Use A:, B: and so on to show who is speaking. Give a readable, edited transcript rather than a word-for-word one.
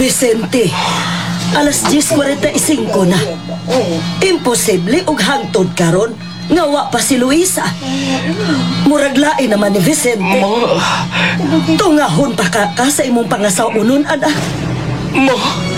A: Vicente, alas 10:45 na. Imposible og hangtod karon nga wa pa si Luisa. Murag lain naman ni Vicente.
B: Ma.
A: Tungahon pa ka sa imong pangasaunon, ana.
B: Ma.